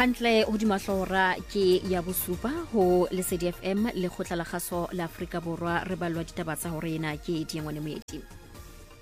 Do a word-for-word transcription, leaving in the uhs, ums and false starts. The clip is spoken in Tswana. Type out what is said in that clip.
Hantle hodima hlora ke ya bosupa ho Lesedi F M le khotla la kgaso la Afrika Borwa re balwa ditaba tsa hore na ke Diengwane Moeti.